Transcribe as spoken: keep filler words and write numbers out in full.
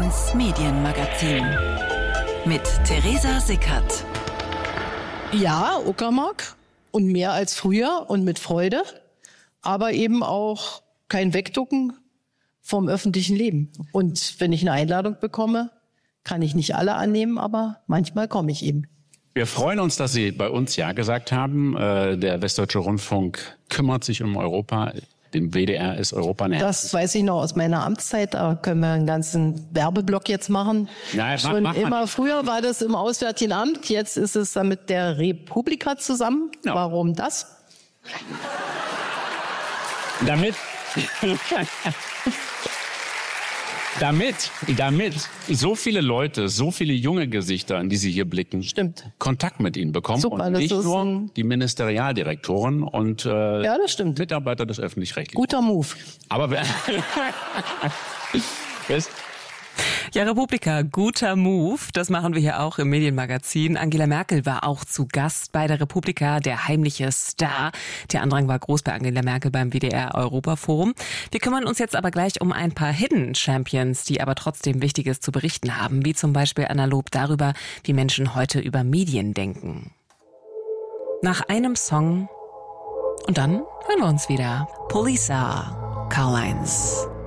eins Medienmagazin mit Theresa Sickert. Ja, Uckermark und mehr als früher und mit Freude, aber eben auch kein Wegducken vom öffentlichen Leben. Und wenn ich eine Einladung bekomme, kann ich nicht alle annehmen, aber manchmal komme ich eben. Wir freuen uns, dass Sie bei uns Ja gesagt haben. Der Westdeutsche Rundfunk kümmert sich um Europa. Dem W D R ist Europa näher. Das weiß ich noch aus meiner Amtszeit. Da können wir einen ganzen Werbeblock jetzt machen. Naja, mach, Schon mach immer früher war das im Auswärtigen Amt. Jetzt ist es dann mit der Republika zusammen. Ja. Warum das? Damit... Damit, damit so viele Leute, so viele junge Gesichter, in die Sie hier blicken, stimmt, Kontakt mit Ihnen bekommen. Super, und nicht nur die Ministerialdirektoren und äh, ja, das stimmt. Mitarbeiter des Öffentlich-Rechtlichen. Guter Move. Aber wer... Ja, Republika, guter Move. Das machen wir hier auch im Medienmagazin. Angela Merkel war auch zu Gast bei der Republika, der heimliche Star. Der Andrang war groß bei Angela Merkel beim W D R Europaforum. Wir kümmern uns jetzt aber gleich um ein paar Hidden Champions, die aber trotzdem Wichtiges zu berichten haben, wie zum Beispiel Anna Lob darüber, wie Menschen heute über Medien denken. Nach einem Song und dann hören wir uns wieder. Polisa, Karl-Heinz.